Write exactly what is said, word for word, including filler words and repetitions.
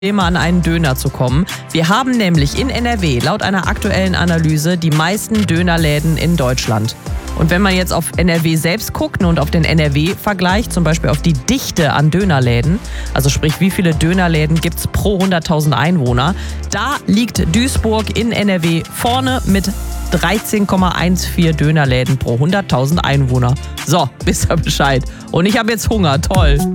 Probleme an einen Döner zu kommen. Wir haben nämlich in N R W laut einer aktuellen Analyse die meisten Dönerläden in Deutschland. Und wenn man jetzt auf N R W selbst guckt und auf den N R W-Vergleich, zum Beispiel auf die Dichte an Dönerläden, also sprich wie viele Dönerläden gibt es pro hunderttausend Einwohner, da liegt Duisburg in N R W vorne mit dreizehn Komma vierzehn Dönerläden pro hunderttausend Einwohner. So, wisst ihr Bescheid. Und ich habe jetzt Hunger, toll.